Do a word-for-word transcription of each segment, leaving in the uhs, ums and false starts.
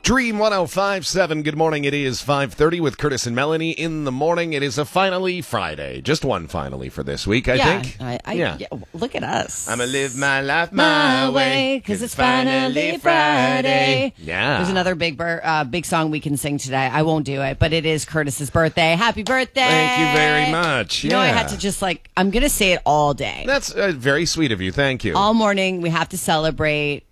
Dream one oh five point seven. Good morning. It is five thirty with Curtis and Melanie in the morning. It is a finally Friday. Just one finally for this week, I yeah, think. I, I, yeah. yeah. Look at us. I'm going to live my life my, my way because it's finally Friday. Yeah. There's another big bur- uh, big song we can sing today. I won't do it, but it is Curtis's birthday. Happy birthday. Thank you very much. You yeah. know, I had to just like, I'm going to say it all day. That's uh, very sweet of you. Thank you. All morning, we have to celebrate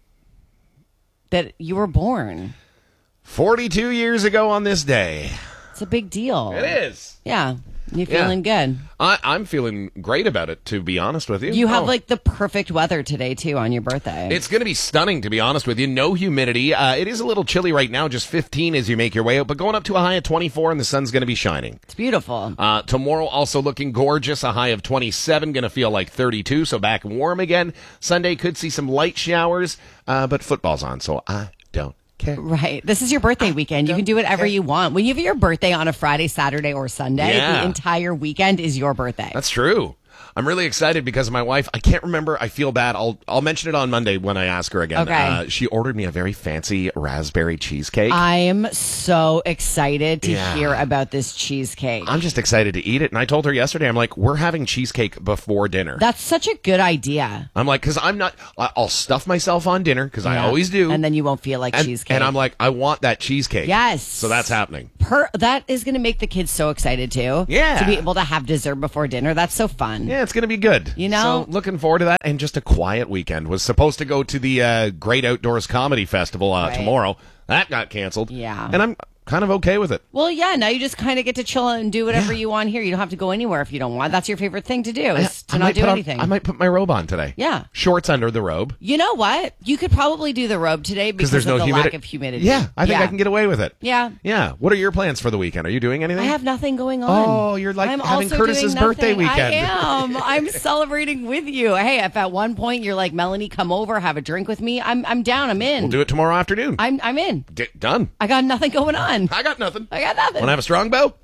that you were born. forty-two years ago on this day. It's a big deal. It is. Yeah. You feeling Yeah. good? I, I'm feeling great about it, to be honest with you. You have Oh. like the perfect weather today, too, on your birthday. It's going to be stunning, to be honest with you. No humidity. Uh, it is a little chilly right now, just fifteen as you make your way out, but going up to a high of twenty-four, and the sun's going to be shining. It's beautiful. Uh, tomorrow also looking gorgeous, a high of twenty-seven, going to feel like thirty-two, so back warm again. Sunday could see some light showers, uh, but football's on, so I don't care. Right. This is your birthday weekend. You can do whatever care. you want. When you have your birthday on a Friday, Saturday, or Sunday, Yeah. the entire weekend is your birthday. That's true. I'm really excited because my wife, I can't remember, I feel bad. I'll I'll mention it on Monday when I ask her again. Okay. Uh, she ordered me a very fancy raspberry cheesecake. I am so excited to Yeah. hear about this cheesecake. I'm just excited to eat it. And I told her yesterday, I'm like, we're having cheesecake before dinner. That's such a good idea. I'm like, because I'm not, I- I'll stuff myself on dinner because I Yeah. always do. And then you won't feel like and, cheesecake. and I'm like, I want that cheesecake. Yes. So that's happening. Per- that is going to make the kids so excited too. Yeah. To be able to have dessert before dinner. That's so fun. Yeah, it's going to be good. You know? So looking forward to that. And just a quiet weekend. Was supposed to go to the uh, Great Outdoors Comedy Festival uh, Right. tomorrow. That got canceled. Yeah. And I'm kind of okay with it. Well, yeah, now you just kind of get to chill and do whatever you want here. You don't have to go anywhere if you don't want. That's your favorite thing to do, is to I not might do put on- anything. I might put my robe on today. Yeah. Shorts under the robe. You know what? You could probably do the robe today because There's of no the humidity. lack of humidity. Yeah, I think Yeah. I can get away with it. Yeah. Yeah. What are your plans for the weekend? Are you doing anything? I have nothing going on. Oh, you're like I'm having also Curtis's doing birthday nothing. weekend. I am. I'm celebrating with you. Hey, if at one point you're like, Melanie, come over, have a drink with me, I'm I'm down. I'm in. We'll do it tomorrow afternoon. I'm I'm in. D- done. I got nothing going on. I got nothing. I got nothing. Want to have a strongbow?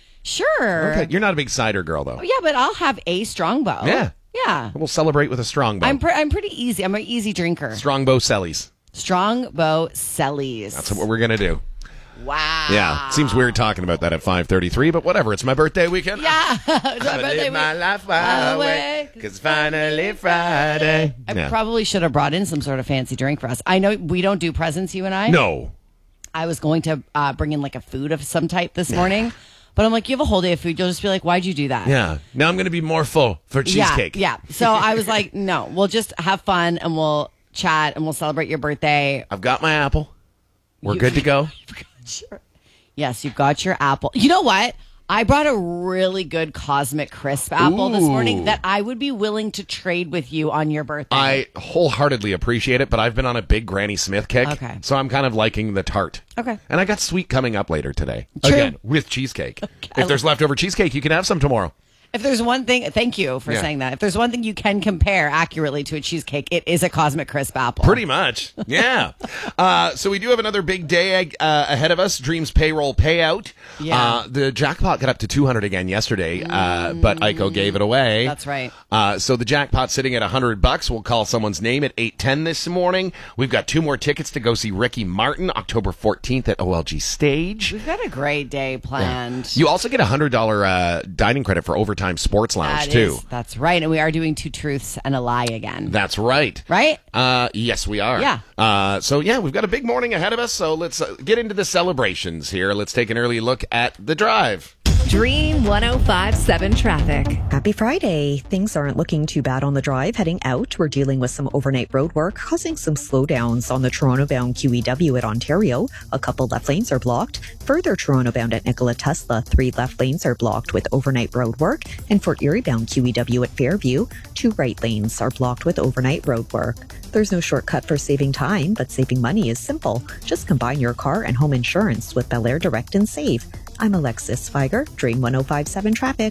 Sure. Okay. You're not a big cider girl, though. Oh, yeah, but I'll have a strongbow. Yeah. Yeah. We'll celebrate with a strongbow. I'm pre- I'm pretty easy. I'm an easy drinker. Strongbow sellies. Strongbow Sellies. That's what we're going to do. Wow. Yeah. Seems weird talking about that at five thirty-three, but whatever. It's my birthday weekend. Yeah. It's my I'ma birthday live my week. life my way, because it's finally Friday. I Yeah. probably should have brought in some sort of fancy drink for us. I know we don't do presents, you and I. No. I was going to uh, bring in like a food of some type this morning, but I'm like, you have a whole day of food. You'll just be like, why'd you do that? Yeah. Now I'm going to be more full for cheesecake. Yeah, yeah. So I was like, no, we'll just have fun and we'll chat and we'll celebrate your birthday. I've got my apple. We're You- good to go. Sure. Yes, you've got your apple. You know what? I brought a really good Cosmic Crisp apple this Ooh. morning that I would be willing to trade with you on your birthday. I wholeheartedly appreciate it, but I've been on a big Granny Smith kick. Okay. So I'm kind of liking the tart. Okay. And I got sweet coming up later today. True. Again, with cheesecake. If there's leftover cheesecake, you can have some tomorrow. If there's one thing, thank you for Yeah. saying that. If there's one thing you can compare accurately to a cheesecake, it is a Cosmic Crisp apple. Pretty much. Yeah. uh, so we do have another big day uh, ahead of us. Dreams payroll payout. Yeah. Uh, the jackpot got up to two hundred again yesterday, uh, but Ico gave it away. That's right. Uh, so the jackpot's sitting at one hundred bucks. We'll call someone's name at eight ten this morning. We've got two more tickets to go see Ricky Martin October fourteenth at O L G Stage. We've got a great day planned. You also get a one hundred dollars uh, dining credit for Overtime Sports Lounge, That too. is- that's right. And we are doing Two Truths and a Lie again. That's right. Right? Uh, yes, we are. Yeah. Uh, so, yeah, we've got a big morning ahead of us. So let's uh, get into the celebrations here. Let's take an early look at the drive. Dream one oh five point seven traffic. Happy Friday. Things aren't looking too bad on the drive. Heading out, we're dealing with some overnight road work, causing some slowdowns on the Toronto-bound Q E W at Ontario. A couple left lanes are blocked. Further Toronto-bound at Nikola Tesla, three left lanes are blocked with overnight road work. And Fort Erie-bound Q E W at Fairview, two right lanes are blocked with overnight road work. There's no shortcut for saving time, but saving money is simple. Just combine your car and home insurance with Bel Air Direct and Save. I'm Alexis Feiger, Dream one oh five point seven Traffic.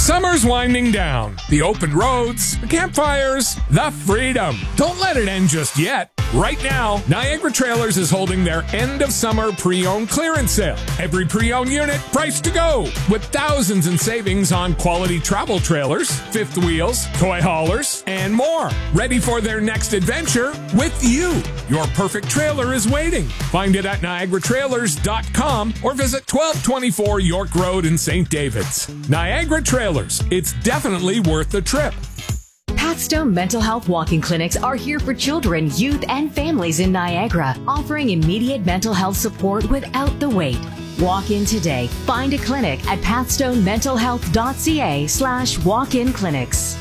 Summer's winding down. The open roads, the campfires, the freedom. Don't let it end just yet. Right now, Niagara Trailers is holding their end of summer pre-owned clearance sale. Every pre-owned unit priced to go, with thousands in savings on quality travel trailers, fifth wheels, toy haulers, and more. Ready for their next adventure with you. Your perfect trailer is waiting. Find it at niagara trailers dot com or visit twelve twenty-four York Road in Saint David's. Niagara Trailers. It's definitely worth the trip. Pathstone Mental Health Walk-in Clinics are here for children, youth, and families in Niagara, offering immediate mental health support without the wait. Walk in today. Find a clinic at pathstone mental health dot c a slash walk-in clinics.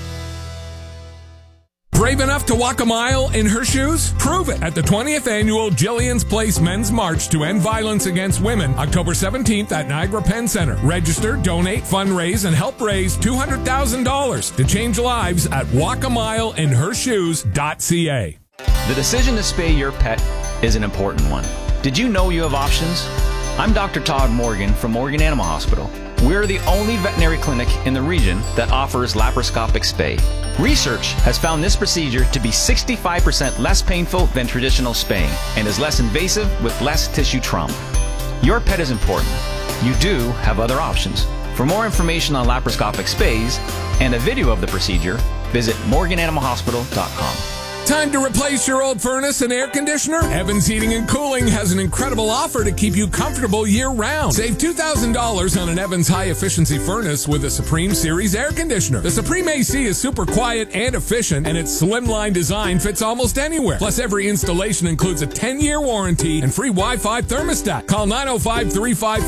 Brave enough to walk a mile in her shoes? Prove it at the twentieth Annual Jillian's Place Men's March to End Violence Against Women, October seventeenth at Niagara Penn Center. Register, donate, fundraise, and help raise two hundred thousand dollars to change lives at walk a mile in her shoes dot c a. The decision to spay your pet is an important one. Did you know you have options? I'm Doctor Todd Morgan from Morgan Animal Hospital. We're the only veterinary clinic in the region that offers laparoscopic spay. Research has found this procedure to be sixty-five percent less painful than traditional spaying and is less invasive with less tissue trauma. Your pet is important. You do have other options. For more information on laparoscopic spays and a video of the procedure, visit morgan animal hospital dot com. Time to replace your old furnace and air conditioner? Evans Heating and Cooling has an incredible offer to keep you comfortable year-round. Save two thousand dollars on an Evans high-efficiency furnace with a Supreme Series air conditioner. The Supreme A C is super quiet and efficient, and its slimline design fits almost anywhere. Plus, every installation includes a ten-year warranty and free Wi-Fi thermostat. Call nine oh five, three five